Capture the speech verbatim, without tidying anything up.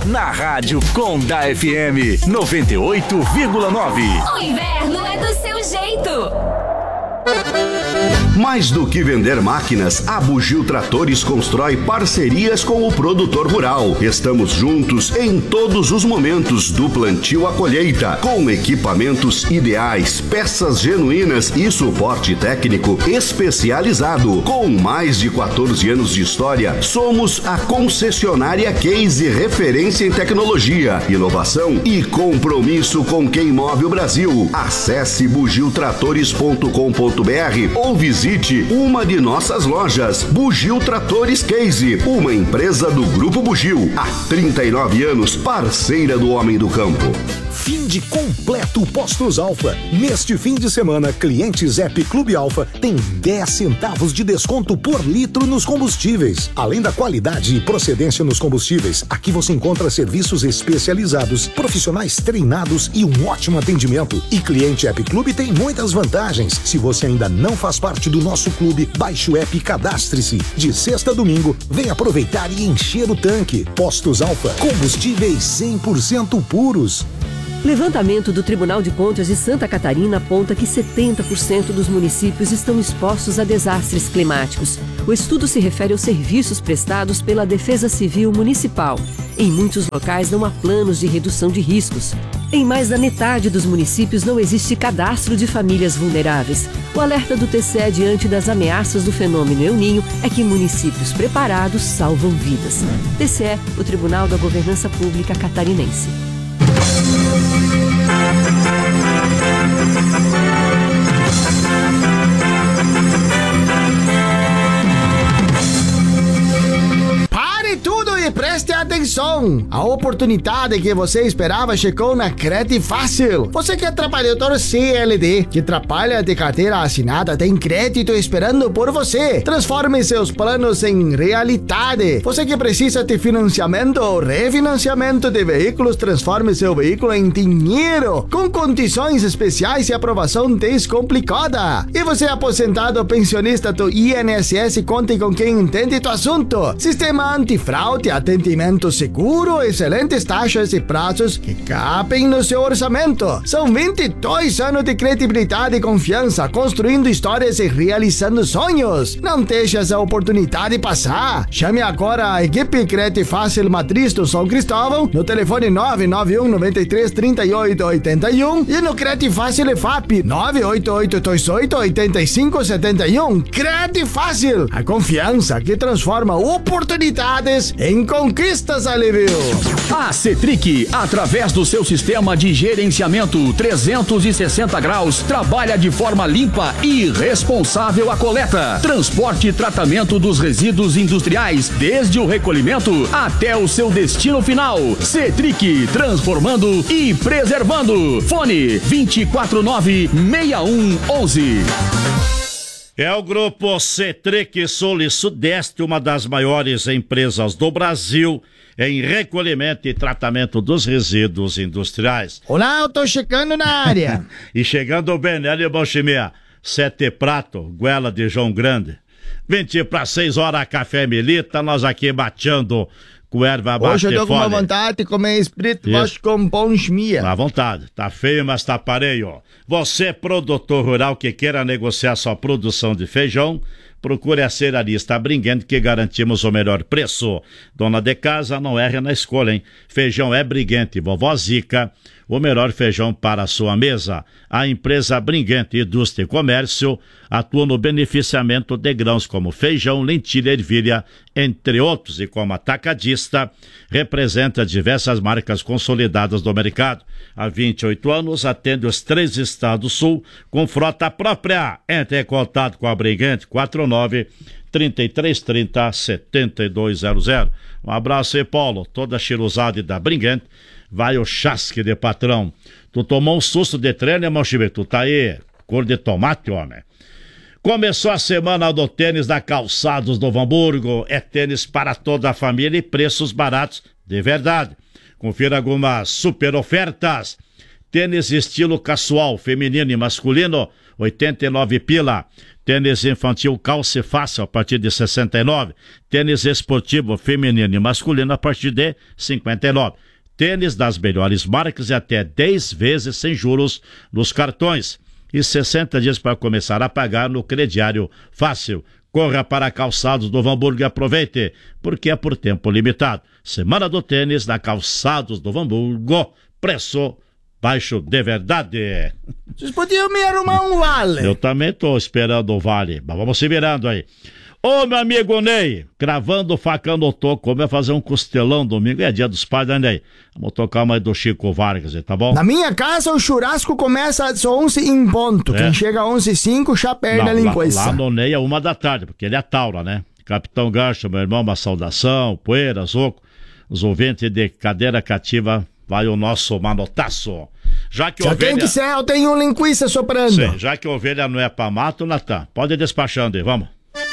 na Rádio Conda F M noventa e oito vírgula nove. O inverno é do seu jeito. Mais do que vender máquinas, a Bugio Tratores constrói parcerias com o produtor rural. Estamos juntos em todos os momentos, do plantio à colheita, com equipamentos ideais, peças genuínas e suporte técnico especializado. Com mais de quatorze anos de história, somos a concessionária Case, referência em tecnologia, inovação e compromisso com quem move o Brasil. Acesse bugio tratores ponto com ponto br ou visite uma de nossas lojas. Bugio Tratores Case, uma empresa do Grupo Bugio, há trinta e nove anos, parceira do homem do campo. Fim de completo Postos Alfa. Neste fim de semana, clientes App Clube Alfa têm dez centavos de desconto por litro nos combustíveis. Além da qualidade e procedência nos combustíveis, aqui você encontra serviços especializados, profissionais treinados e um ótimo atendimento. E cliente App Clube tem muitas vantagens. Se você ainda não faz parte do nosso clube, baixe o app e cadastre-se. De sexta a domingo, vem aproveitar e encher o tanque. Postos Alfa, combustíveis cem por cento puros. Levantamento do Tribunal de Contas de Santa Catarina aponta que setenta por cento dos municípios estão expostos a desastres climáticos. O estudo se refere aos serviços prestados pela Defesa Civil Municipal. Em muitos locais não há planos de redução de riscos. Em mais da metade dos municípios não existe cadastro de famílias vulneráveis. O alerta do T C E diante das ameaças do fenômeno El Niño é que municípios preparados salvam vidas. T C E, o Tribunal da Governança Pública Catarinense. Pare tudo e preste atenção! A oportunidade que você esperava chegou na Crede Fácil. Você que é trabalhador C L T, que trabalha de carteira assinada, tem crédito esperando por você. Transforme seus planos em realidade. Você que precisa de financiamento ou refinanciamento de veículos, transforme seu veículo em dinheiro, com condições especiais e aprovação descomplicada. E você aposentado ou pensionista do I N S S, conte com quem entende do assunto. Sistema antifraude, atendimento seguro, excelentes taxas e prazos que cabem no seu orçamento. São vinte e dois anos de credibilidade e confiança, construindo histórias e realizando sonhos. Não deixe essa oportunidade passar. Chame agora a equipe Crede Fácil Matriz do São Cristóvão no telefone nove nove um nove três três oito oito um e no Crede Fácil F A P nove oito oito dois oito oito cinco sete um. Crede Fácil, a confiança que transforma oportunidades em conquistas, alívio. A Cetric, através do seu sistema de gerenciamento trezentos e sessenta graus, trabalha de forma limpa e responsável a coleta, transporte e tratamento dos resíduos industriais, desde o recolhimento até o seu destino final. Cetric, transformando e preservando. Fone vinte quatro nove, seis um onze. É o Grupo Cetric Sul e Sudeste, uma das maiores empresas do Brasil em recolhimento e tratamento dos resíduos industriais. Olá, eu tô chegando na área. E chegando bem, né, Libonchimia? Sete prato, goela de João Grande. vinte para seis horas, café Milita, nós aqui bateando com erva bate. Hoje eu tô com uma vontade de comer espírito, mas com pão chimia. À vontade, tá feio, mas tá pareio. Você, produtor rural que queira negociar sua produção de feijão, procure a Cerealista Briguente, que garantimos o melhor preço. Dona de casa, não erre na escolha, hein? Feijão é Briguente, vovó Zica, o melhor feijão para a sua mesa. A empresa Briguente Indústria e Comércio atua no beneficiamento de grãos como feijão, lentilha, ervilha, entre outros, e como atacadista, representa diversas marcas consolidadas do mercado. Há vinte e oito anos, atende os três estados do sul com frota própria. Entre em contato com a Briguente, quatro nove, trinta e três trinta, setenta e dois zero zero. Um abraço aí, Paulo, toda a chiruzada da Briguente. Vai o chasque de patrão. Tu tomou um susto de treino, irmão Chibe? Tu tá aí, cor de tomate, homem. Começou a semana do tênis da Calçados do Hamburgo. É tênis para toda a família e preços baratos de verdade. Confira algumas super ofertas. Tênis estilo casual, feminino e masculino, oitenta e nove pila. Tênis infantil Calce Fácil a partir de sessenta e nove. Tênis esportivo feminino e masculino a partir de cinquenta e nove. Tênis das melhores marcas e até dez vezes sem juros nos cartões. E sessenta dias para começar a pagar no crediário fácil. Corra para Calçados do Hamburgo e aproveite, porque é por tempo limitado. Semana do Tênis na Calçados do Hamburgo. Preço baixo de verdade. Vocês podiam me arrumar um vale. Eu também tô esperando o vale, mas vamos se virando aí. Ô, meu amigo Ney, cravando o facão no toco, como é fazer um costelão domingo, é dia dos pais, né, Ney? Vamos tocar uma aí do Chico Vargas, tá bom? Na minha casa, o churrasco começa às onze em ponto. É. Quem chega às onze e cinco já perde a linguiça. Lá, lá no Ney é uma da tarde, porque ele é taura, né? Capitão Gancho, meu irmão, uma saudação, Poeira, Zoco, os ouvintes de cadeira cativa, vai o nosso manotaço. Já que Já ovelha... quem quiser, eu tenho linguiça soprando. Sim, já que ovelha não é pra mato, Natan, pode ir despachando aí, vamos.